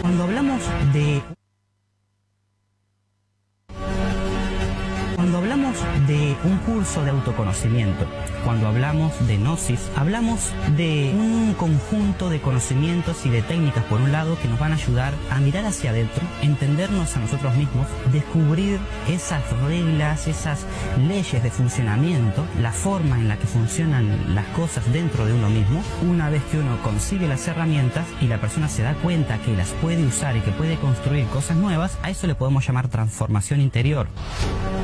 Cuando hablamos de un curso de autoconocimiento, cuando hablamos de Gnosis, hablamos de un conjunto de conocimientos y de técnicas, por un lado, que nos van a ayudar a mirar hacia adentro, entendernos a nosotros mismos, descubrir esas reglas, esas leyes de funcionamiento, la forma en la que funcionan las cosas dentro de uno mismo. Una vez que uno consigue las herramientas y la persona se da cuenta que las puede usar y que puede construir cosas nuevas, a eso le podemos llamar transformación interior.